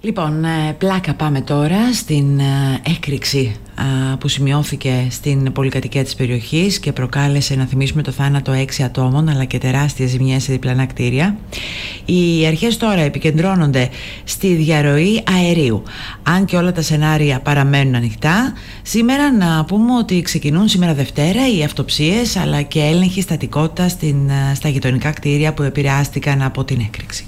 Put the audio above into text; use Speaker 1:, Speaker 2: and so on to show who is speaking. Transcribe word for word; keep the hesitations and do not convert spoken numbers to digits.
Speaker 1: Λοιπόν, πλάκα πάμε τώρα στην έκρηξη που σημειώθηκε στην πολυκατοικία της περιοχής και προκάλεσε, να θυμίσουμε, το θάνατο έξι ατόμων αλλά και τεράστιες ζημιές σε διπλανά κτίρια. Οι αρχές τώρα επικεντρώνονται στη διαρροή αερίου. Αν και όλα τα σενάρια παραμένουν ανοιχτά, σήμερα να πούμε ότι ξεκινούν σήμερα Δευτέρα οι αυτοψίες αλλά και έλεγχοι στατικότητας στα γειτονικά κτίρια που επηρεάστηκαν από την έκρηξη.